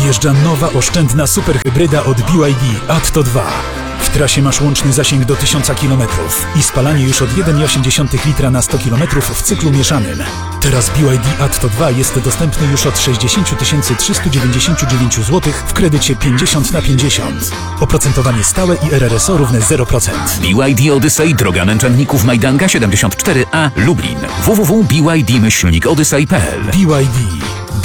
Nadjeżdża nowa oszczędna superhybryda od BYD Atto 2. W trasie masz łączny zasięg do 1000 km i spalanie już od 1,8 litra na 100 km w cyklu mieszanym. Teraz BYD Atto 2 jest dostępny już od 60 399 zł w kredycie 50/50. Oprocentowanie stałe i RRSO równe 0%. BYD Odyssey, droga Męczenników Majdanka 74A, Lublin. www.byd-odyssey.pl BYD.